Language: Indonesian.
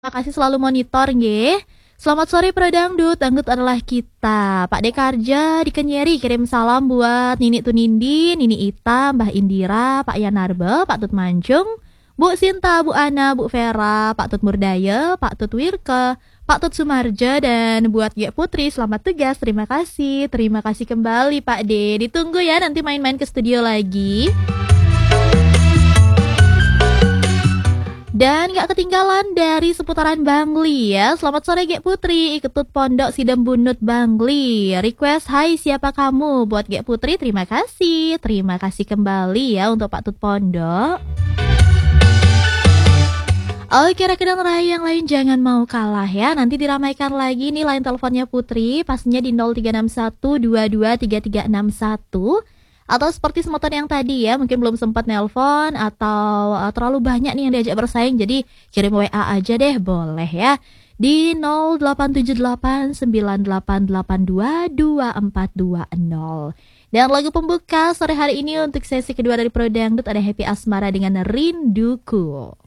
Makasih selalu monitor nggih. Selamat sore Pro Dangdut, dangdut adalah kita. Pak Dekarja di Kenyeri kirim salam buat Nini Tunindi, Nini Ita, Mbah Indira, Pak Yanarbe, Pak Tut Mancung, Bu Sinta, Bu Ana, Bu Vera, Pak Tut Murdaya, Pak Tut Wirke, Pak Tut Sumarja, dan buat Gek Putri selamat tugas. Terima kasih kembali Pak D. Ditunggu ya nanti main-main ke studio lagi. Dan gak ketinggalan dari seputaran Bangli ya. Selamat sore Gek Putri, Iketut Pondok Sidem Bunut Bangli. Request hai siapa kamu buat Gek Putri, terima kasih. Terima kasih kembali ya untuk Pak Tut Pondok. Oke rekan raya yang lain jangan mau kalah ya. Nanti diramaikan lagi nih line teleponnya Putri. Pastinya di 0361223361. Atau seperti semoton yang tadi ya, mungkin belum sempat nelpon atau terlalu banyak nih yang diajak bersaing, jadi kirim WA aja deh, boleh ya. Di 087898822420. Dan lagu pembuka sore hari ini untuk sesi kedua dari Pro Dangdut ada Happy Asmara dengan Rinduku.